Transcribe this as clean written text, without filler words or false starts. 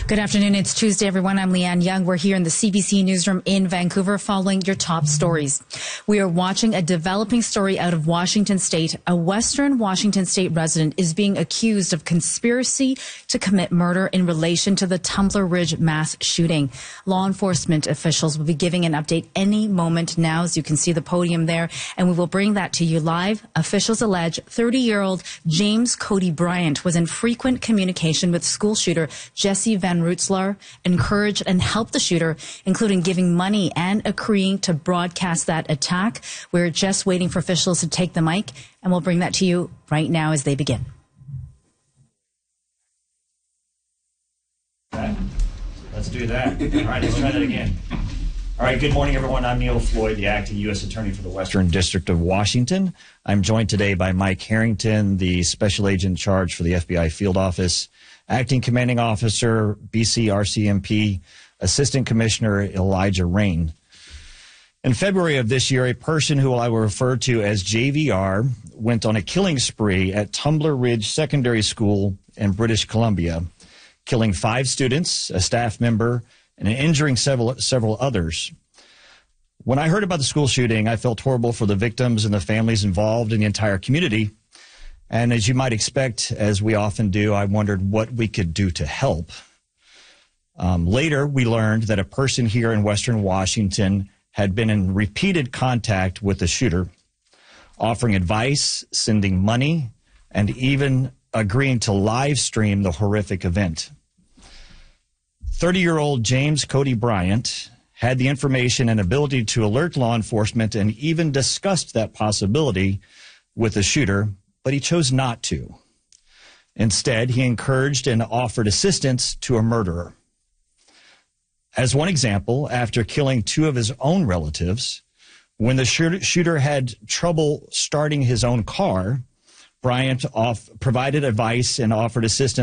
Good afternoon. It's Tuesday, everyone. I'm Leanne Young. We're here in the CBC newsroom in Vancouver following your top stories. We are watching a developing story out of Washington State. A Western Washington State resident is being accused of conspiracy to commit murder in relation to the Tumbler Ridge mass shooting. Law enforcement officials will be giving an update any moment now, as you can see the podium there, and we will bring that to you live. Officials allege 30-year-old James Cody Bryant was in frequent communication with school shooter Jesse Van Rootselaar, encouraged and helped the shooter, including giving money and agreeing to broadcast that attack. We're just waiting for officials to take the mic, and we'll bring that to you right now as they begin. Let's do that. All right, let's try that again. All right, good morning, everyone. I'm Neil Floyd, the acting U.S. Attorney for the Western District of Washington. I'm joined today by Mike Harrington, the Special Agent in charge for the FBI Field Office, Acting Commanding Officer, BC RCMP, Assistant Commissioner Elijah Rain. In February of this year, a person who I will refer to as JVR went on a killing spree at Tumbler Ridge Secondary School in British Columbia, killing 5 students, a staff member, and injuring several others. When I heard about the school shooting, I felt horrible for the victims and the families involved in the entire community. And as you might expect, as we often do, I wondered what we could do to help. Later, we learned that a person here in Western Washington had been in repeated contact with the shooter, offering advice, sending money, and even agreeing to live stream the horrific event. 30-year-old James Cody Bryant had the information and ability to alert law enforcement and even discussed that possibility with the shooter, but he chose not to. Instead, he encouraged and offered assistance to a murderer. As one example, after killing 2 of his own relatives, when the shooter had trouble starting his own car, Bryant provided advice and offered assistance